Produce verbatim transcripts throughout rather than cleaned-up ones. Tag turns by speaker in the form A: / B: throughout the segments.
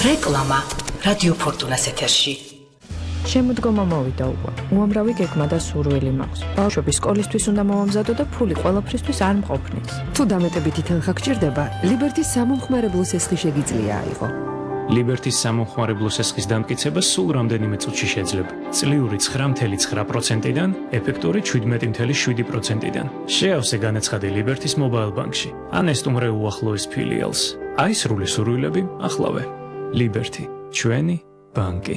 A: რეკლამა რადიო ფორტუნას ეთერში.
B: შემოდგომა მოვიდა უკვე. უამრავი გეგმა და სურვილი მაქვს. ბავშვები სკოლისთვის უნდა მომამზადო და ფული ყველაფრისთვის არ მყოფნის.
C: თუ დამეტებითი თანხა გჭირდება, ლიბერტის სამომხმარებლო სესხი შეგიძლია აიღო.
D: ლიბერტის სამომხმარებლო სესხის დამტკიცება სულ რამდენიმე წუთში შეძლება. წლიური ცხრა წუთი ცხრა პროცენტიდან, ეფექტური შვიდმეტი წუთი შვიდი პროცენტიდან. შეავსე განაცხადი ლიბერტის მობაილ ბანკში. ან ესტუმრე უახლოეს ფილიალს. აი სრული სურვილები ახლავე. ლიბერტი, ჩვენი ბანკი.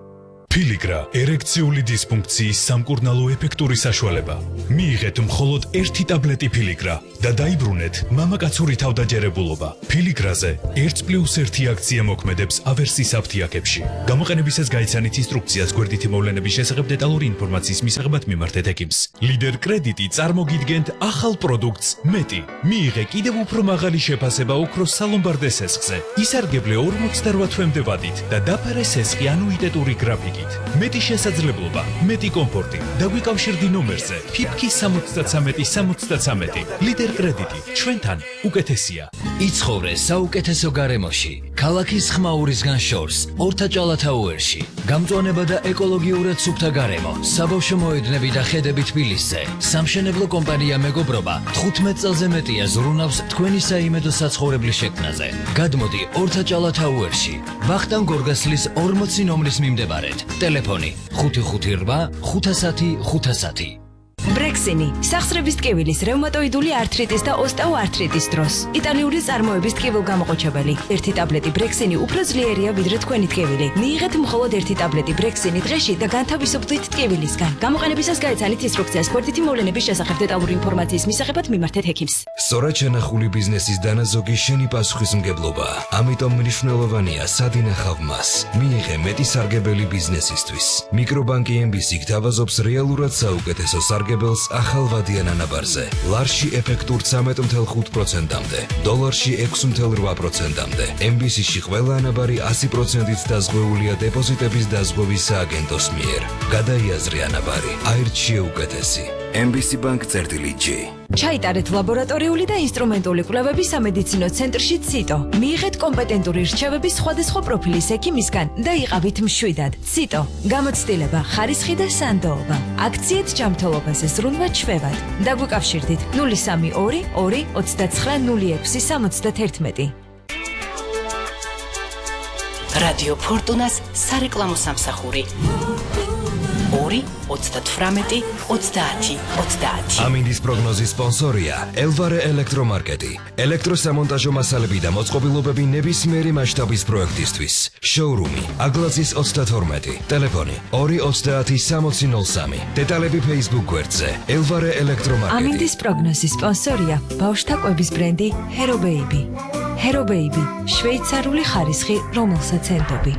E: Piligra ერექციული დისფუნქციის სამკურნალო ეფექტური საშუალება. მიიღეთ მხოლოდ ერთი ტაბლეტი Piligra და დაიბრუნეთ მამაკაცური თავდაჯერებულობა. Piligrაზე ერთ პლუს ერთი აქცია მოქმედებს ავერსის აფთიაქებში. გამოყენებისას გაიცანით ინსტრუქციას გვერდითი მოვლენების შესახებ დეტალური ინფორმაციის მისაღებად მიმართეთ ექიმს. Lider კრედიტი წარმოგიდგენთ ახალ პროდუქტს მეტი. მიიღე კიდევ უფრო მაღალი შეფასება ოქროს სალომბარდე სესხზე. ისარგებლე ორმოცდაოთხ თვემდე ვადით და დაფარე სესხი ანუიტეტური გრაფიკით. მეტი შესაძლებლობა, მეტი კომფორტი. დაგვიკავშირდი ნომერზე ფიფკი სამოცდათრამეტი სამოცდათრამეტი. ლიდერ კრედიტი, ჩვენთან უკეთესია.
F: იცხოვრე საუკეთესო გარემოში. ქალაქის ხმაურისგან შორს, ორთაჭალათაუერში. გამწვანება და ეკოლოგიურად სუფთა გარემო. საბავშვო მოედნები და ხედები თბილისზე. სამშენებლო კომპანია მეგობრობა თხუთმეტ წელზე მეტია ზრუნავს თქვენი საიმედო საცხოვრებლის შექმნაზე. გადმოდი ორთაჭალათაუერში. ვახტანგ გორგასლის ორმოცი ნომრის მიმდებარედ. ტელეფონი ხუთი ხუთი რვა ხუთასათი ხუთასათი.
G: ბრექსინი სახსრების ტკივილის, რევმატოიდული ართრიტის და ოსტეოართრიტის დროს. იტალიური წარმოების ტკივილგამოყოჩებელი. ერთი ტაბლეტი ბრექსინი უფრო ძლიერია ვიდრე თქვენი ტკივილი. მიიღეთ მხოლოდ ერთი ტაბლეტი ბრექსინი დღეში და განთავისუფლდით ტკივილისგან. გამოყენებისას გაიცანით ინსტრუქციას გვერდითი მოვლენების შესახებ დეტალური ინფორმაციის მისაღებად მიმართეთ ექიმს.
F: სწორად შენახული ბიზნესის დანაზოგი შენი პასუხისმგებლობა. ამიტომ მნიშვნელოვანია სად ინახავ მას. მიიღე მეტი სარგებელი ბიზნესისთვის. მიკრობანკი ემ ბი სი გთავაზობს რეალურად საუკეთესო სარგებელს ახალ ვადიან ანაბარზე. ლარში ეფექტურ ცხრამეტ წუთი ხუთ პროცენტამდე, დოლარში ექვსი წუთი რვა პროცენტამდე. ემ ბი სი-ში ყველა ანაბარი ასი პროცენტით დაზღვეულია დეპოზიტების დაზღვევის სააგენტოს მიერ. გადაიაზრე ანაბარი, აირჩიე უკეთესი. ემ ბი სი Bank წერტილი ჯი.
G: ჩაიტარეთ ლაბორატორიული და ინსტრუმენტული კვლევები სამედიცინო ცენტრში ციტო. მიიღეთ კომპეტენტური რჩევები სხვადასხვა პროფილის ექიმისგან და იყავით მშვიდად. ციტო. გამოცდილება, ხარისხი და სანდოობა. აქციით ჯანმრთელობაზე ზრუნვა ჩვევად. დაგვიკავშირდით ნული სამი ორი ორი ოცდაცხრა ნული ექვსი სამოცდათერთმეტი.
A: რადიო ფორტუნას სარეკლამო სამსახური. ორი ოცდათვრამეტი ოცდაათი ოცდაათი.
F: ამინდის პროგნოზის სპონსორია ელვარე ელექტრომარკეტი. ელექტროსამონტაჟო მასალები და მოწყობილობები ნებისმიერი მასშტაბის პროექტისთვის. შოურუმი აგლაზის ოცდათორმეტი. ტელეფონი ორი ოცდაათი სამოცი ნული სამი. დეტალები Facebook გვერდზე ელვარე ელექტრომარკეტი.
G: ამინდის პროგნოზის სპონსორია ბავშვთა კვების ბრენდი Hero Baby. Hero Baby შვეიცარიული ხარისხი, რომელსაც ენდობი.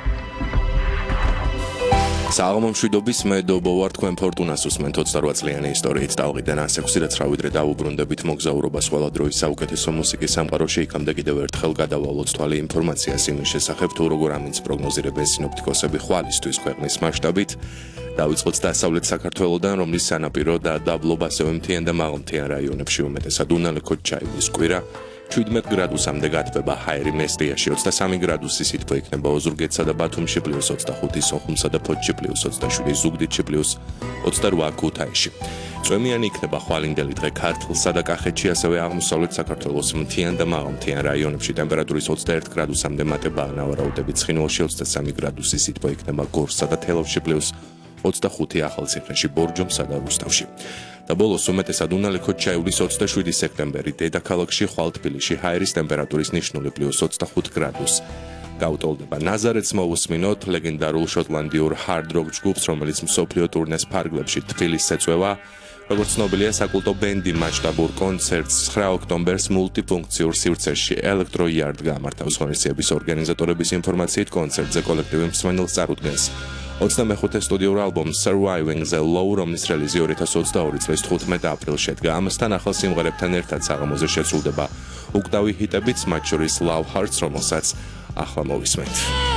H: საღამომშვიდობის მედობა ვარ თქვენ ფორტუნას უსმენთ ოცდარვა წლიანი ისტორიით დავყიდენ ასე ხუთი რაც რა ვიდრე დავუბრუნდებით მოგზაურობას ყველა დროის საუკეთესო მუსიკის სამყაროში იქამდე კიდევ ერთხელ გადავალოთ თვალი ინფორმაციას იმის შესახებ თუ როგორ ამინს პროგნოზირებენ სინოპტიკოსები ხვალისთვის ქვეყნის მასშტაბით. დავიწყოთ დასავლეთ საქართველოდან, რომლის სანაპირო და დაბლობ ასევე მთიან და მაღალმთიან რაიონებში უმეტესად უნალექოდ ჩაივლის კვირა. შვიდმეტ გრადუსამდე გათბება ჰაერი მესტიაში, ოცდასამი გრადუსი სითბო იქნება ოზურგეთსა და ბათუმში პლუს ოცდახუთი, სოხუმსა და ფოთში პლუს ოცდაშვიდი, ზუგდიდში პლუს ოცდარვა ქუთაისში. წვიმიანი იქნება ხვალინდელი დღე ქართლსა და კახეთში, ასევე აღმოსავლეთ საქართველოს მთიან და მაღალმთიან რაიონებში ტემპერატურის ოცდაერთ გრადუსამდე მატებაა ნავარაუდები. ცხინვალში ოცდასამი გრადუსი სითბო იქნება გორსა და თელავში პლუს ოცდახუთი, ახალციხეში, ბორჯომსა და რუსთავში. და ბოლოს უმეტესად უნალექოდ ჩაივლის ოცდაშვიდი სექტემბერი, დედაქალაქში ხვალთბილისში ჰაერის ტემპერატურის ნიშნული პლუს ოცდახუთ გრადუსი. გაუტოლდება ნაზარეთს მოვუსმინოთ ლეგენდარულ შოტლანდიურ hard rock ჯგუფს, რომელიც მსოფლიო ტურნეს ფარგლებში თბილისს ეწვევა. როგორც ცნობილია, საკულტო ბენდი მასშტაბურ კონცერტს ცხრა ოქტომბერს მულტიფუნქციურ სივრცეში ელექტრო იარდ გამართავს. ღონისძიების ორგანიზატორების ინფორმაციით, კონცერტზე კოლექტივი მსმენელს წარუდგენს ოცდამეხუთე სტუდიურ ალბომს Surviving the Low, რომლის რელიზი ორი ათას ოცდაორი წლის თხუთმეტ აპრილს შედგა. ამასთან ახალ სიმღერებთან ერთად საღამოზე შესრულდება უკვდავი ჰიტებიც, მათ შორის Love Hearts, რომელსაც ახლა მოვისმენთ.